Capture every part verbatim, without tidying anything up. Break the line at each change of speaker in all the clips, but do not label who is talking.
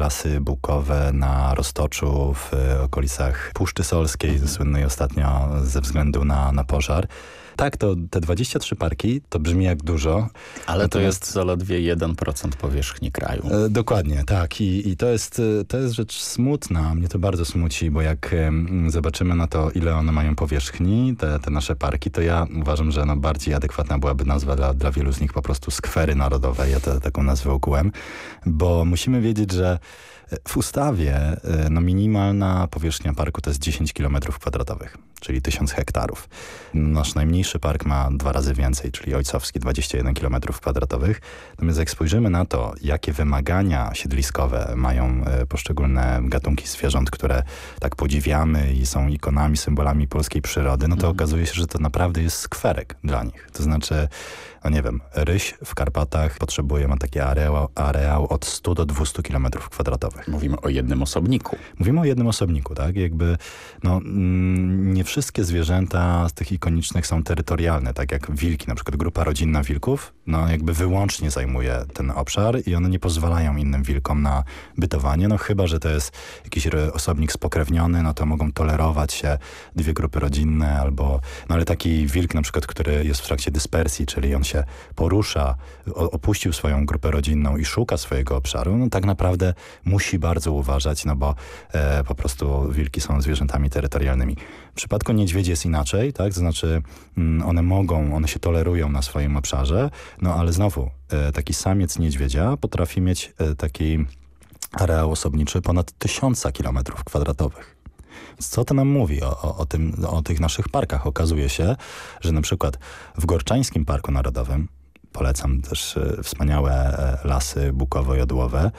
lasy bukowe na Roztoczu w okolicach Puszczy Solskiej, mhm. słynnej ostatnio ze względu na, na pożar. Tak, to te dwadzieścia trzy parki to brzmi jak dużo.
Ale Natomiast... to jest zaledwie jeden procent powierzchni kraju.
E, dokładnie, tak. I, i to, jest, to jest rzecz smutna. Mnie to bardzo smuci, bo jak e, zobaczymy na to, ile one mają powierzchni, te, te nasze parki, to ja uważam, że no bardziej adekwatna byłaby nazwa dla, dla wielu z nich po prostu skwery narodowe. Ja te, taką nazwę ukułem, bo musimy wiedzieć, że w ustawie no, minimalna powierzchnia parku to jest dziesięć kilometrów kwadratowych, czyli tysiąc hektarów. Nasz najmniejszy park ma dwa razy więcej, czyli ojcowski dwadzieścia jeden kilometrów kwadratowych. Natomiast jak spojrzymy na to, jakie wymagania siedliskowe mają poszczególne gatunki zwierząt, które tak podziwiamy i są ikonami, symbolami polskiej przyrody, no to mhm. okazuje się, że to naprawdę jest skwerek dla nich. To znaczy, no nie wiem, ryś w Karpatach potrzebuje, ma taki areał, areał od stu do dwustu kilometrów kwadratowych.
Mówimy o jednym osobniku.
Mówimy o jednym osobniku, tak? Jakby, no, nie wszystkie zwierzęta z tych ikonicznych są terytorialne, tak jak wilki, na przykład grupa rodzinna wilków, no jakby wyłącznie zajmuje ten obszar i one nie pozwalają innym wilkom na bytowanie, no chyba, że to jest jakiś osobnik spokrewniony, no to mogą tolerować się dwie grupy rodzinne albo, no ale taki wilk na przykład, który jest w trakcie dyspersji, czyli on się porusza, opuścił swoją grupę rodzinną i szuka swojego obszaru, no tak naprawdę musi bardzo uważać, no bo e, po prostu wilki są zwierzętami terytorialnymi. W przypadku niedźwiedzi jest inaczej, tak? To znaczy mm, one mogą, one się tolerują na swoim obszarze, no ale znowu e, taki samiec niedźwiedzia potrafi mieć e, taki areał osobniczy ponad tysiąca kilometrów kwadratowych. Co to nam mówi o, o, o, tym, o tych naszych parkach? Okazuje się, że na przykład w Gorczańskim Parku Narodowym, polecam też e, wspaniałe e, lasy bukowo-jodłowe,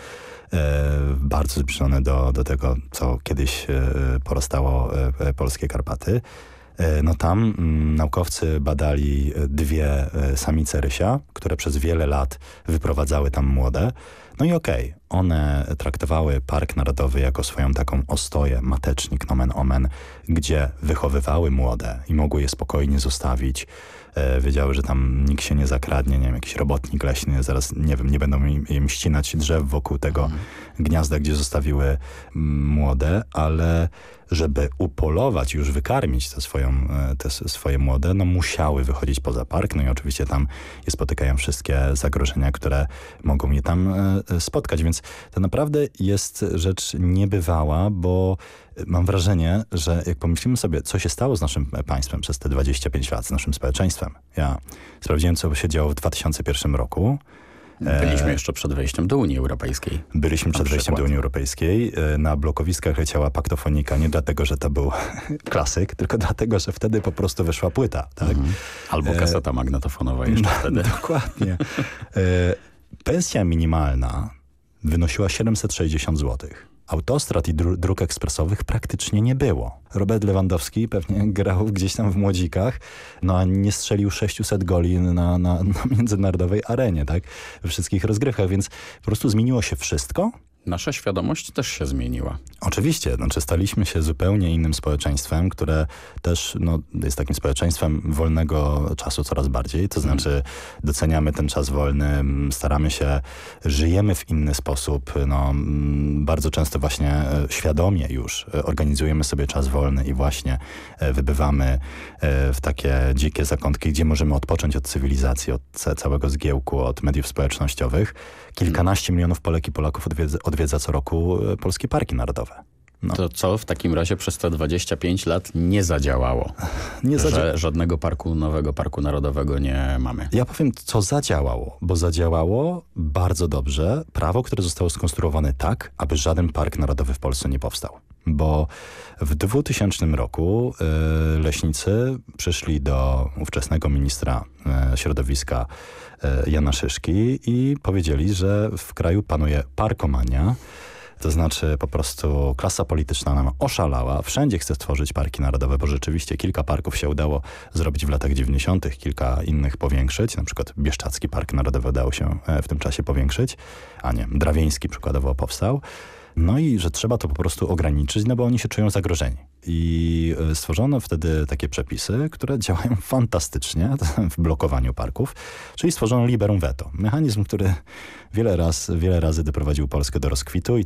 e, bardzo zbliżone do, do tego, co kiedyś e, porastało e, polskie Karpaty. E, no tam m, naukowcy badali dwie e, samice rysia, które przez wiele lat wyprowadzały tam młode. No i okej, okay, one traktowały Park Narodowy jako swoją taką ostoję, matecznik, nomen omen, gdzie wychowywały młode i mogły je spokojnie zostawić. E, wiedziały, że tam nikt się nie zakradnie, nie wiem, jakiś robotnik leśny, zaraz, nie wiem, nie będą im, im ścinać drzew wokół tego mhm. gniazda, gdzie zostawiły m, młode, ale żeby upolować, już wykarmić te, swoją, te swoje młode, no musiały wychodzić poza park, no i oczywiście tam je spotykają wszystkie zagrożenia, które mogą je tam spotkać, więc to naprawdę jest rzecz niebywała, bo mam wrażenie, że jak pomyślimy sobie, co się stało z naszym państwem przez te dwadzieścia pięć lat, z naszym społeczeństwem. Ja sprawdziłem, co się działo w dwa tysiące pierwszym roku.
Byliśmy jeszcze przed wejściem do Unii Europejskiej.
Byliśmy przed wejściem do Unii Europejskiej. Na blokowiskach leciała paktofonika nie dlatego, że to był klasyk, tylko dlatego, że wtedy po prostu wyszła płyta. Tak? Mhm.
Albo kaseta magnetofonowa jeszcze no, wtedy.
Dokładnie. Pensja minimalna wynosiła siedemset sześćdziesiąt złotych. Autostrad i dru- dróg ekspresowych praktycznie nie było. Robert Lewandowski pewnie grał gdzieś tam w młodzikach, no a nie strzelił sześćset goli na, na, na międzynarodowej arenie, tak? We wszystkich rozgrywkach, więc po prostu zmieniło się wszystko.
Nasza świadomość też się zmieniła.
Oczywiście, znaczy staliśmy się zupełnie innym społeczeństwem, które też no, jest takim społeczeństwem wolnego czasu coraz bardziej, to znaczy doceniamy ten czas wolny, staramy się, żyjemy w inny sposób, no, bardzo często właśnie świadomie już organizujemy sobie czas wolny i właśnie wybywamy w takie dzikie zakątki, gdzie możemy odpocząć od cywilizacji, od całego zgiełku, od mediów społecznościowych. Kilkanaście milionów Polek i Polaków odwiedza, odwiedza co roku polskie parki narodowe.
No. To co w takim razie przez te dwadzieścia pięć lat nie zadziałało? Nie zadzia- że żadnego parku, nowego parku narodowego nie mamy.
Ja powiem, co zadziałało, bo zadziałało bardzo dobrze prawo, które zostało skonstruowane tak, aby żaden park narodowy w Polsce nie powstał. Bo w dwutysięcznym roku y, leśnicy przyszli do ówczesnego ministra y, środowiska y, Jana Szyszki i powiedzieli, że w kraju panuje parkomania. To znaczy po prostu klasa polityczna nam oszalała. Wszędzie chce tworzyć parki narodowe, bo rzeczywiście kilka parków się udało zrobić w latach dziewięćdziesiątych, kilka innych powiększyć. Na przykład Bieszczadzki Park Narodowy udało się w tym czasie powiększyć, a nie, Drawieński przykładowo powstał. No i że trzeba to po prostu ograniczyć, no bo oni się czują zagrożeni. I stworzono wtedy takie przepisy, które działają fantastycznie w blokowaniu parków, czyli stworzono liberum veto. Mechanizm, który wiele, raz, wiele razy doprowadził Polskę do rozkwitu i